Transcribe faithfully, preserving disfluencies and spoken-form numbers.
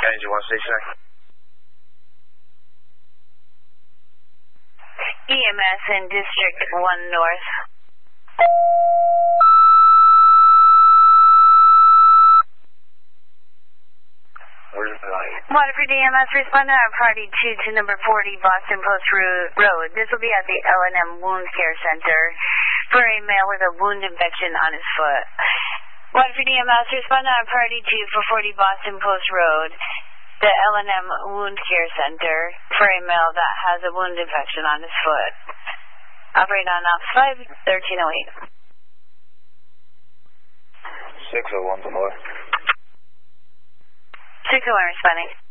Engine one station. E M S in District one North. Waterford E M S, responding on party two to number forty Boston Post Road. This will be at the L and M Wound Care Center for a male with a wound infection on his foot. Waterford E M S, responding on party two for forty Boston Post Road, the L and M Wound Care Center for a male that has a wound infection on his foot. Operate on ops five, thirteen oh eight. six oh one four. six oh one responding.